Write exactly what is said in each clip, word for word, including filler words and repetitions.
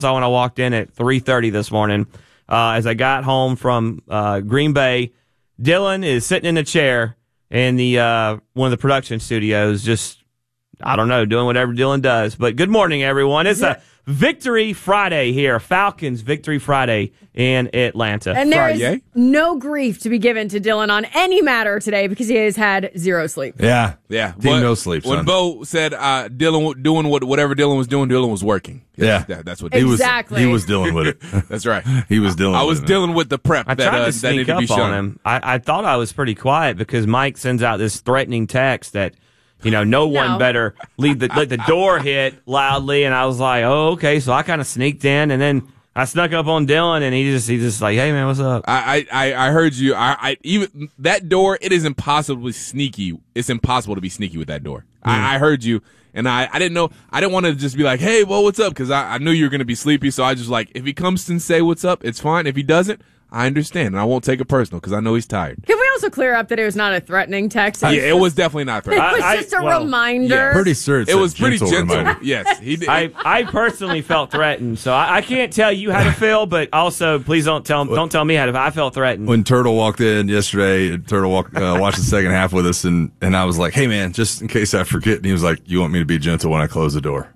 saw when I walked in at three thirty this morning. Uh, as I got home from uh, Green Bay, Dylan is sitting in a chair in the uh, one of the production studios, just, I don't know, doing whatever Dylan does. But good morning, everyone. It's yeah. a Victory Friday here, Falcons Victory Friday in Atlanta. And there Friday. is no grief to be given to Dylan on any matter today because he has had zero sleep. Yeah, yeah. Team no sleep. When son. Bo said uh, Dylan doing what whatever Dylan was doing, Dylan was working. Yeah, that, that's what he exactly. was. He was dealing with it. That's right. He was dealing. I with was it. dealing with the prep. I that, tried uh, to that sneak needed to be up shown. on him. I, I thought I was pretty quiet because Mike sends out this threatening text that, you know, no, No. one better leave the let the door hit loudly, and I was like, oh, okay. So I kind of sneaked in, and then I snuck up on Dylan, and he just he just like, hey man, what's up? I, I, I heard you. I, I even that door. It is impossibly sneaky. It's impossible to be sneaky with that door. Mm. I, I heard you, and I, I didn't know. I didn't want to just be like, hey, well, what's up? Because I, I knew you were gonna be sleepy. So I just like, if he comes and say what's up, it's fine. If he doesn't, I understand, and I won't take it personal because I know he's tired. Can we also clear up that it was not a threatening text? Yeah, it was definitely not It threatening. was I- just a well, reminder. yeah, Pretty sure It was pretty gentle. reminder. Yes, he did. I, I personally felt threatened, so I, I can't tell you how to feel, but also please don't tell don't tell me how to. I felt threatened. When Turtle walked in yesterday, Turtle walked, uh, watched the second half with us, and, and I was like, hey, man, just in case I forget. And he was like, you want me to be gentle when I close the door?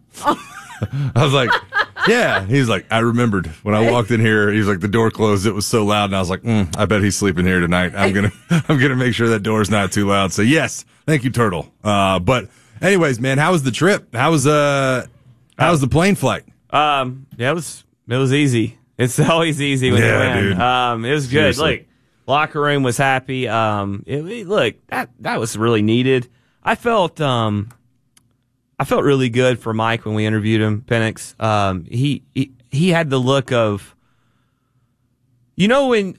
I was like, yeah. He's like, I remembered when I walked in here. He was like, the door closed. It was so loud, and I was like, mm, I bet he's sleeping here tonight. I'm gonna, I'm gonna make sure that door's not too loud. So yes, thank you, Turtle. Uh, but anyways, man, how was the trip? How was uh, how was the plane flight? Um, yeah, it was it was easy. It's always easy when Yeah, you win. dude. Um, it was good. Seriously. Look, locker room was happy. Um, it, it- look, that that was really needed. I felt um, I felt really good for Mike when we interviewed him. Penix. Um, he he he had the look of, you know, when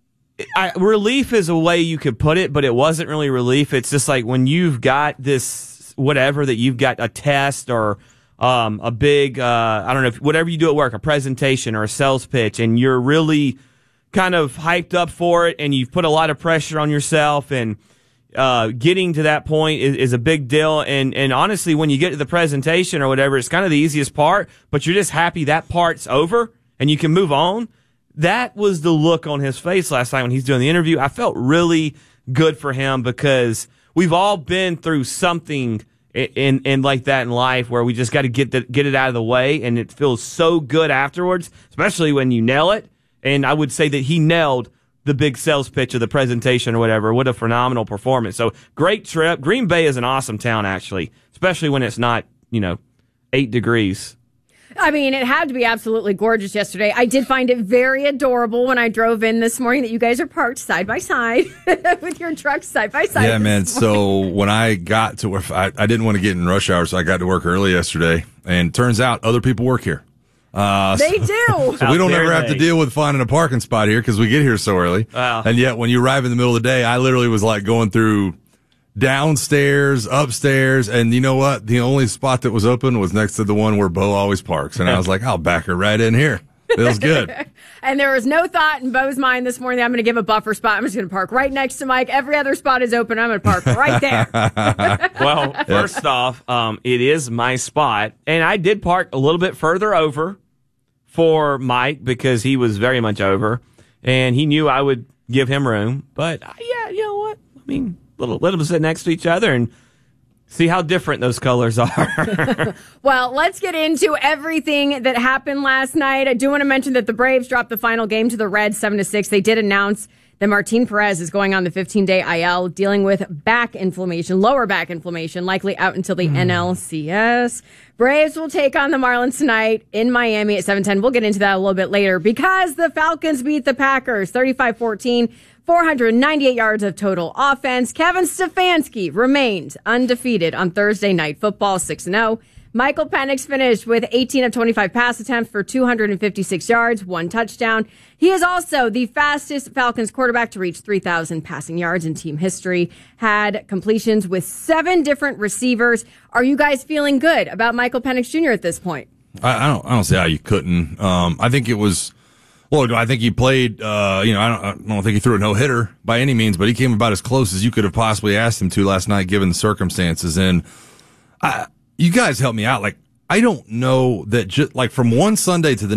I, relief is a way you could put it, but it wasn't really relief. It's just like when you've got this whatever that you've got a test or um, a big, uh, I don't know, if, whatever you do at work, a presentation or a sales pitch, and you're really kind of hyped up for it, and you've put a lot of pressure on yourself, and uh, getting to that point is, is a big deal. And, and honestly, when you get to the presentation or whatever, it's kind of the easiest part, but you're just happy that part's over and you can move on. That was the look on his face last night when he's doing the interview. I felt really good for him because we've all been through something in, in, in like that in life where we just got to get the, get it out of the way, and it feels so good afterwards, especially when you nail it. And I would say that he nailed the big sales pitch of the presentation or whatever. What a phenomenal performance. So great trip. Green Bay is an awesome town, actually, especially when it's not, you know, eight degrees. I mean, it had to be absolutely gorgeous yesterday. I did find it very adorable when I drove in this morning that you guys are parked side by side with your trucks side by side. Yeah, man. So when I got to where I, I didn't want to get in rush hour, so I got to work early yesterday. And turns out other people work here. Uh, They so, do. So we don't dare ever have they. to deal with finding a parking spot here because we get here so early. Wow. And yet when you arrive in the middle of the day, I literally was like going through downstairs, upstairs, and you know what? The only spot that was open was next to the one where Bo always parks. And I was like, I'll back her right in here. Feels good. And there was no thought in Bo's mind this morning that I'm going to give a buffer spot. I'm just going to park right next to Mike. Every other spot is open. I'm going to park right there. Well, first off, um, it is my spot, and I did park a little bit further over for Mike because he was very much over, and he knew I would give him room. But uh, yeah, you know what? I mean, little let them sit next to each other and see how different those colors are. Well, let's get into everything that happened last night. I do want to mention that the Braves dropped the final game to the Reds seven to six. They did announce that Martin Perez is going on the fifteen-day I L, dealing with back inflammation, lower back inflammation, likely out until the mm. N L C S. Braves will take on the Marlins tonight in Miami at seven ten. We'll get into that a little bit later because the Falcons beat the Packers thirty-five fourteen, four hundred ninety-eight yards of total offense. Kevin Stefanski remained undefeated on Thursday Night Football, six and oh. Michael Penix finished with eighteen of twenty-five pass attempts for two hundred fifty-six yards, one touchdown. He is also the fastest Falcons quarterback to reach three thousand passing yards in team history, had completions with seven different receivers. Are you guys feeling good about Michael Penix Junior at this point? I, I don't. I don't see how you couldn't. Um, I think it was. Well, I think he played. Uh, you know, I don't. I don't think he threw a no hitter by any means, but he came about as close as you could have possibly asked him to last night, given the circumstances. And I, you guys help me out. Like, I don't know that just like from one Sunday to the